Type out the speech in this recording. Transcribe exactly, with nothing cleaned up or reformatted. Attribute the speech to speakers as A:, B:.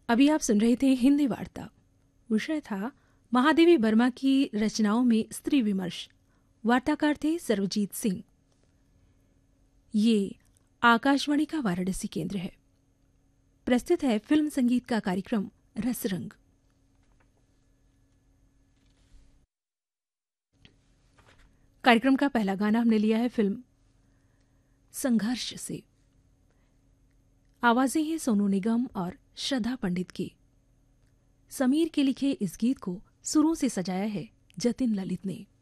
A: अभी आप सुन रहे थे हिंदी वार्ता। विषय था महादेवी वर्मा की रचनाओं में स्त्री विमर्श। वार्ताकार थे सर्वजीत सिंह। ये आकाशवाणी का वाराणसी केंद्र है। प्रस्तुत है फिल्म संगीत का कार्यक्रम रसरंग। कार्यक्रम का पहला गाना हमने लिया है फिल्म संघर्ष से। आवाजें हैं सोनू निगम और श्रद्धा पंडित की। समीर के लिखे इस गीत को सुरों से सजाया है जतिन ललित ने।